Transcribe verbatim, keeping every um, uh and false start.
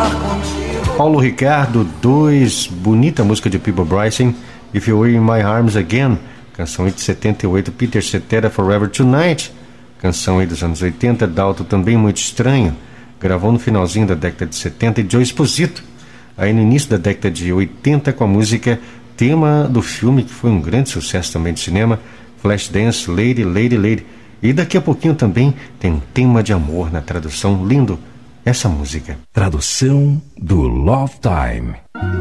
Paulo Ricardo dois, bonita música de Peabo Bryson, If You Were In My Arms Again, canção aí de setenta e oito, Peter Cetera, Forever Tonight, canção aí dos anos oitenta, Dalton também muito estranho, gravou no finalzinho da década de setenta, e Joe Esposito, aí no início da década de oitenta, com a música tema do filme, que foi um grande sucesso também de cinema, Flashdance, Lady, Lady, Lady. E daqui a pouquinho também tem um tema de amor na tradução, lindo essa música. Tradução do Love Time.